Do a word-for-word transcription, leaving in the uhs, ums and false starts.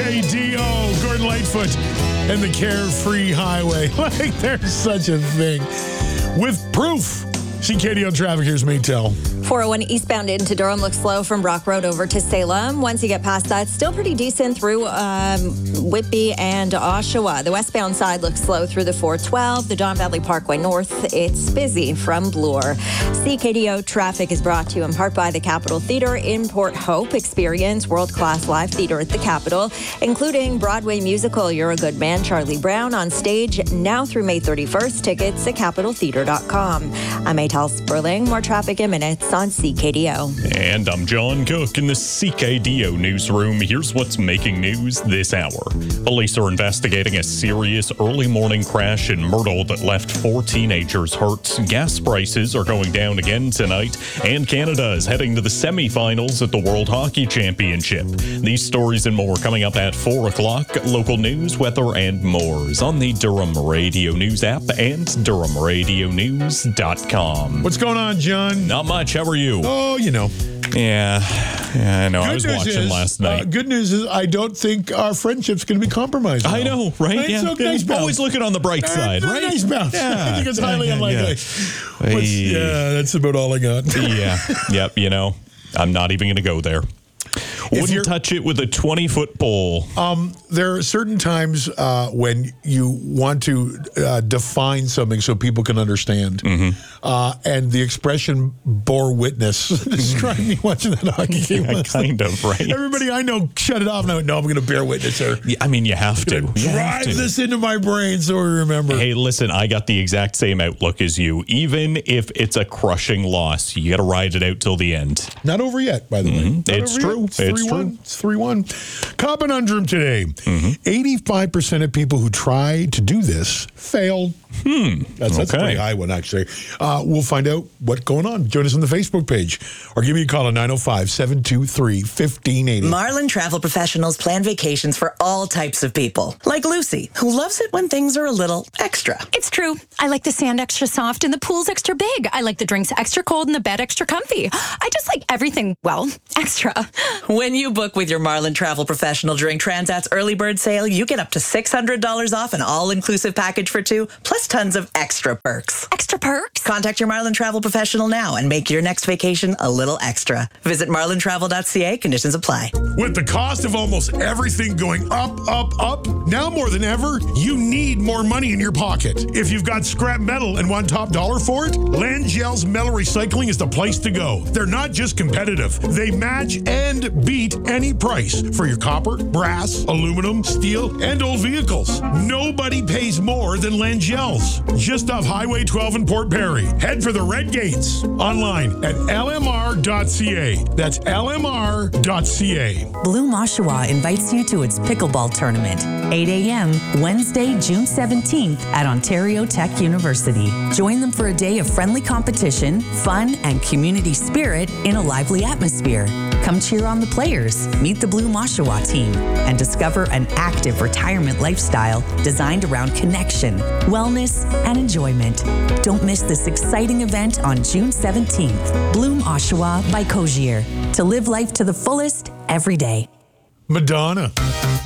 K D O, Gordon Lightfoot, and the Carefree Highway. Like, there's such a thing. With proof. C K D O traffic, here's Maytel. four oh one eastbound into Durham looks slow from Brock Road over to Salem. Once you get past that, still pretty decent through um, Whitby and Oshawa. The westbound side looks slow through the four twelve. The Don Valley Parkway North, it's busy from Bloor. C K D O traffic is brought to you in part by the Capitol Theatre in Port Hope. Experience world-class live theatre at the Capitol, including Broadway musical You're a Good Man, Charlie Brown on stage now through May thirty-first. Tickets at capitol theatre dot com. I'm Maytel Sperling. More traffic in minutes on C K D O. And I'm John Cook in the C K D O newsroom. Here's what's making news this hour. Police are investigating a serious early morning crash in Myrtle that left four teenagers hurt. Gas prices are going down again tonight, and Canada is heading to the semifinals at the World Hockey Championship. These stories and more coming up at four o'clock. Local news, weather, and more is on the Durham Radio News app and durham radio news dot com. What's going on, John? Not much. How are you? Oh, you know. Yeah, yeah I know. Good I was news watching is, last night. Uh, good news is I don't think our friendship's going to be compromised now. I know, right? Right? Yeah, So yeah. nice bounce. Always looking on the bright Uh, side, very right? Nice bounce. Yeah. I think it's Yeah, highly yeah, unlikely. yeah. But, Hey. yeah, that's about all I got. Yeah, yep, you know, I'm not even going to go there. you're- Wouldn't touch it with a twenty-foot pole. Um, there are certain times uh, when you want to uh, define something so people can understand. Mm-hmm. Uh, and the expression bore witness described me watching that hockey game. Yeah, last night. kind of, right? Everybody I know shut it off. And I went, no, I'm going to bear witness here. Yeah, I mean, you have to. You have Drive to. this into my brain so I remember. Hey, listen, I got the exact same outlook as you. Even if it's a crushing loss, you got to ride it out till the end. Not over yet, by the way. Not It's over true. yet. It's It's three one. true. It's three one. Conundrum today. eighty-five percent of people who try to do this fail. Hmm. That's, that's a Okay. pretty high one, actually. Uh, we'll find out what's going on. Join us on the Facebook page or give me a call at nine oh five, seven two three, one five eight oh. Marlin Travel Professionals plan vacations for all types of people. Like Lucy, who loves it when things are a little extra. It's true. I like the sand extra soft and the pool's extra big. I like the drinks extra cold and the bed extra comfy. I just like everything, well, extra. When you book with your Marlin Travel Professional during Transat's early bird sale, you get up to six hundred dollars off an all-inclusive package for two, plus tons of extra perks. Extra perks? Contact your Marlin Travel Professional now and make your next vacation a little extra. Visit marlin travel dot c a. Conditions apply. With the cost of almost everything going up, up, up, now more than ever, you need more money in your pocket. If you've got scrap metal and want top dollar for it, Langell's Metal Recycling is the place to go. They're not just competitive. They match and beat any price for your copper, brass, aluminum, steel, and old vehicles. Nobody pays more than Langell's. Just off Highway twelve in Port Perry. Head for the Red Gates. Online at l m r dot c a. That's l m r dot c a. Bloom Oshawa invites you to its pickleball tournament, eight a.m. Wednesday, June seventeenth at Ontario Tech University. Join them for a day of friendly competition, fun, and community spirit in a lively atmosphere. Come cheer on the players, meet the Bloom Oshawa team, and discover an active retirement lifestyle designed around connection, wellness, and enjoyment. Don't miss this exciting event on June seventeenth. Bloom Oshawa by Cogier. To live life to the fullest every day. Madonna.